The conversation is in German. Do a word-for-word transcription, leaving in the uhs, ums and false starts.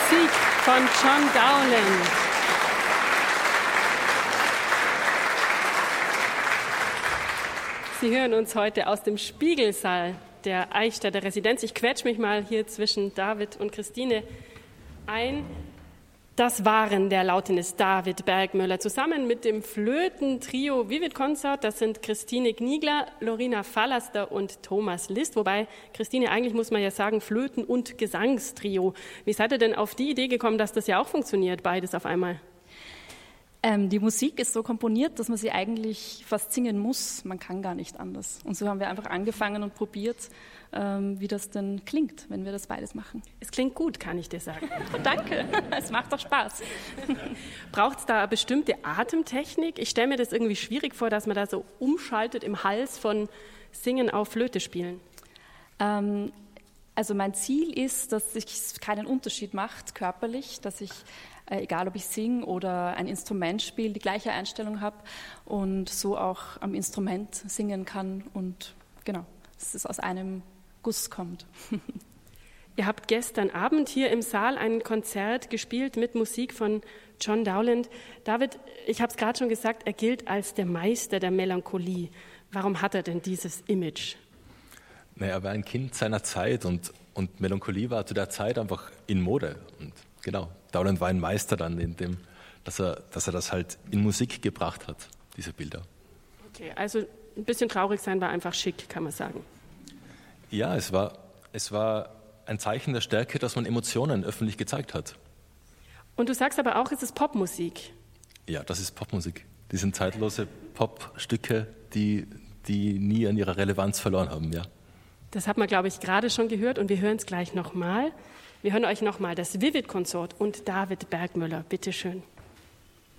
Musik von John Dowland. Sie hören uns heute aus dem Spiegelsaal der Eichstätter Residenz. Ich quetsche mich mal hier zwischen David und Christine ein. Das waren der Lautenist David Bergmöller zusammen mit dem Flötentrio Vivid Consort. Das sind Christine Kniegler, Lorina Fallaster und Thomas List. Wobei, Christine, eigentlich muss man ja sagen Flöten- und Gesangstrio. Wie seid ihr denn auf die Idee gekommen, dass das ja auch funktioniert, beides auf einmal? Ähm, die Musik ist so komponiert, dass man sie eigentlich fast singen muss. Man kann gar nicht anders. Und so haben wir einfach angefangen und probiert, ähm, wie das denn klingt, wenn wir das beides machen. Es klingt gut, kann ich dir sagen. Danke, es macht doch Spaß. Braucht es da eine bestimmte Atemtechnik? Ich stelle mir das irgendwie schwierig vor, dass man da so umschaltet im Hals von Singen auf Flöte spielen. Ähm, also mein Ziel ist, dass es keinen Unterschied macht körperlich, dass ich egal ob ich singe oder ein Instrument spiele, die gleiche Einstellung habe und so auch am Instrument singen kann und genau, dass es aus einem Guss kommt. Ihr habt gestern Abend hier im Saal ein Konzert gespielt mit Musik von John Dowland. David, ich habe es gerade schon gesagt, er gilt als der Meister der Melancholie. Warum hat er denn dieses Image? Naja, er war ein Kind seiner Zeit und, und Melancholie war zu der Zeit einfach in Mode. Und genau, Dowland war ein Meister dann in dem, dass er, dass er das halt in Musik gebracht hat, diese Bilder. Okay, also ein bisschen traurig sein war einfach schick, kann man sagen. Ja, es war, es war ein Zeichen der Stärke, dass man Emotionen öffentlich gezeigt hat. Und du sagst aber auch, es ist Popmusik. Ja, das ist Popmusik. Die sind zeitlose Popstücke, die, die nie an ihrer Relevanz verloren haben, ja. Das hat man, glaube ich, gerade schon gehört und wir hören es gleich nochmal. Wir hören euch nochmal das Vivid Consort und David Bergmöller. Bitte schön.